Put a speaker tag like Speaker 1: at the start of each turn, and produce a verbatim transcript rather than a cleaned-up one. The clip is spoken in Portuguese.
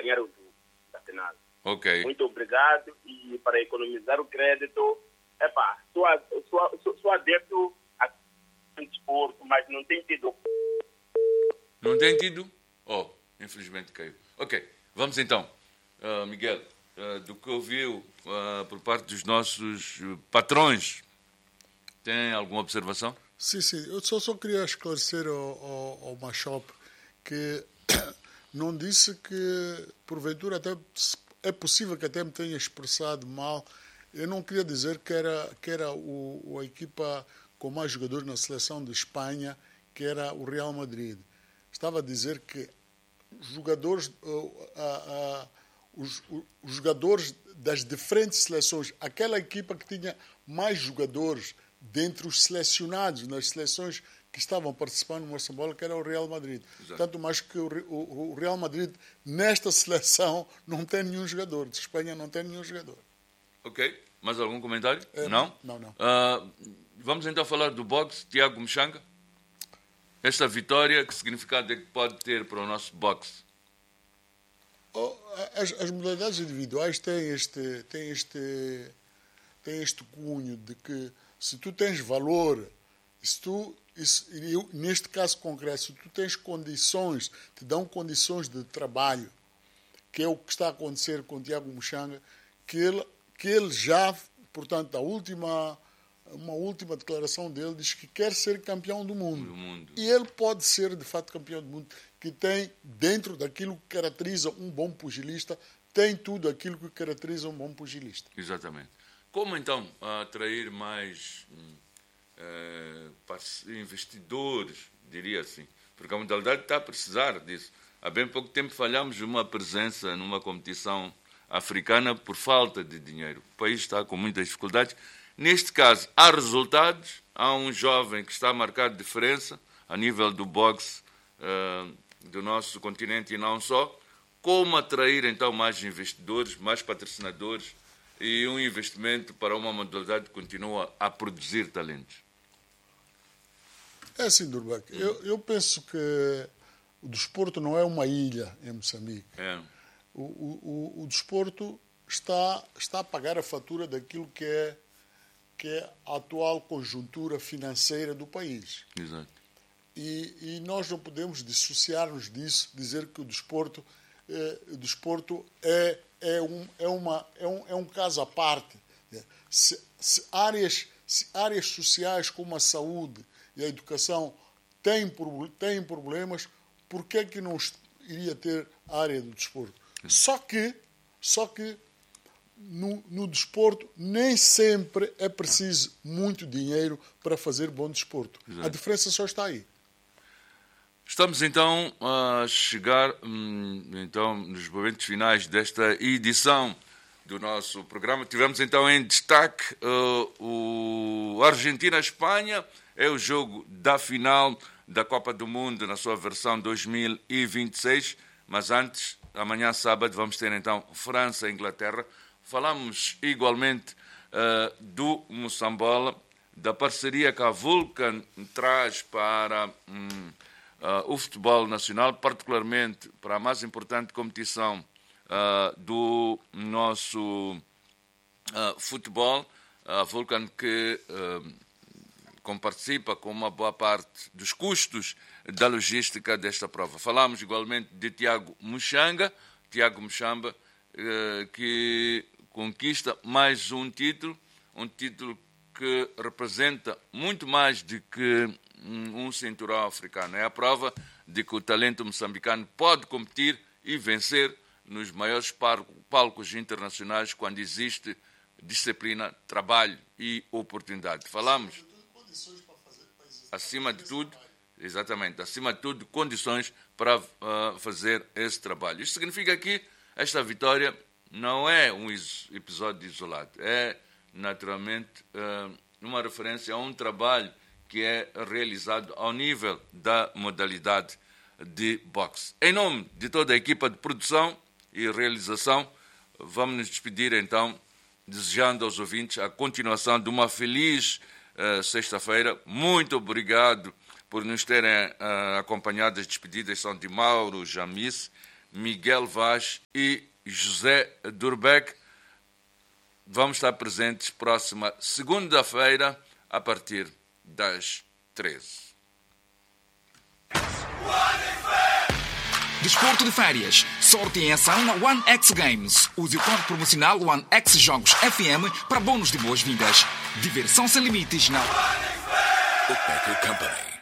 Speaker 1: acompanhar o jogo da final.
Speaker 2: Ok.
Speaker 1: Muito obrigado. E para economizar o crédito, epá, sou, sou, sou, sou adepto a desporto, mas não tem tido.
Speaker 2: Não tem tido? Oh, infelizmente caiu. Ok, vamos então. Uh, Miguel, uh, do que ouviu uh, por parte dos nossos patrões, tem alguma observação?
Speaker 3: Sim, sim. Eu só, só queria esclarecer ao, ao, ao Machop que não disse que, porventura, até é possível que até me tenha expressado mal. Eu não queria dizer que era, que era o, a equipa com mais jogadores na seleção de Espanha, que era o Real Madrid. Estava a dizer que os jogadores, uh, uh, uh, os, os jogadores das diferentes seleções, aquela equipa que tinha mais jogadores dentre os selecionados nas seleções que estavam participando no Moçambique, que era o Real Madrid. Exato. Tanto mais que o, o, o Real Madrid, nesta seleção, não tem nenhum jogador. De Espanha não tem nenhum jogador.
Speaker 2: Ok. Mais algum comentário?
Speaker 3: É,
Speaker 2: não?
Speaker 3: Não, não.
Speaker 2: Uh, vamos então falar do boxe, Tiago Mchanga. Esta vitória, que significado é que pode ter para o nosso boxe?
Speaker 3: Oh, as, as modalidades individuais têm este, têm, este, têm este cunho de que se tu tens valor, se tu, isso, eu, neste caso concreto, se tu tens condições, te dão condições de trabalho, que é o que está a acontecer com o Tiago Mchanga, que ele, que ele já, portanto, a última, uma última declaração dele diz que quer ser campeão do mundo.
Speaker 2: do mundo.
Speaker 3: E ele pode ser, de fato, campeão do mundo, que tem, dentro daquilo que caracteriza um bom pugilista, tem tudo aquilo que caracteriza um bom pugilista.
Speaker 2: Exatamente. Como então atrair mais uh, investidores, diria assim? Porque a modalidade está a precisar disso. Há bem pouco tempo falhamos de uma presença numa competição africana por falta de dinheiro. O país está com muitas dificuldades. Neste caso, há resultados. Há um jovem que está a marcar diferença a nível do boxe uh, do nosso continente e não só. Como atrair então mais investidores, mais patrocinadores e um investimento para uma modalidade que continua a produzir talentos?
Speaker 3: É assim, Durbac. Hum. Eu, eu penso que o desporto não é uma ilha em Moçambique.
Speaker 2: É.
Speaker 3: O, o, o, o desporto está, está a pagar a fatura daquilo que é, que é a atual conjuntura financeira do país.
Speaker 2: Exato.
Speaker 3: E, e nós não podemos dissociar-nos disso, dizer que o desporto, eh, o desporto é, é, um, é, uma, é, um, é um caso à parte. Se, se, áreas, se áreas sociais como a saúde e a educação têm, têm problemas, por que é que não iria ter a área do desporto? Só que, só que no, no desporto nem sempre é preciso muito dinheiro para fazer bom desporto. Exato. A diferença só está aí.
Speaker 2: Estamos então a chegar então, nos momentos finais desta edição do nosso programa. Tivemos então em destaque uh, o Argentina-Espanha, é o jogo da final da Copa do Mundo na sua versão dois mil e vinte e seis, mas antes, amanhã sábado, vamos ter então França-Inglaterra. Falamos igualmente uh, do Moçambola, da parceria que a Vulcan traz para um, uh, o futebol nacional, particularmente para a mais importante competição uh, do nosso uh, futebol, a Vulcan que uh, participa com uma boa parte dos custos da logística desta prova. Falamos igualmente de Tiago Mchanga, Tiago Mchamba, uh, que conquista mais um título, um título que representa muito mais do que um cinturão africano. É a prova de que o talento moçambicano pode competir e vencer nos maiores palcos internacionais quando existe disciplina, trabalho e oportunidade. Falamos, acima de tudo, exatamente, acima de tudo, condições para uh, fazer esse trabalho. Isto significa que esta vitória não é um episódio isolado, é naturalmente uh, uma referência a um trabalho que é realizado ao nível da modalidade de boxe. Em nome de toda a equipa de produção e realização, vamos nos despedir então, desejando aos ouvintes a continuação de uma feliz uh, sexta-feira. Muito obrigado por nos terem uh, acompanhado. As despedidas são de Mauro Jamis, Miguel Vaz e José Durbeck. Vamos estar presentes próxima segunda-feira, a partir das treze.
Speaker 4: Desporto de férias. Sorte em ação na One X Games. Use o código promocional One X Jogos F M para bônus de boas-vindas. Diversão sem limites na
Speaker 5: Bookmaker Company.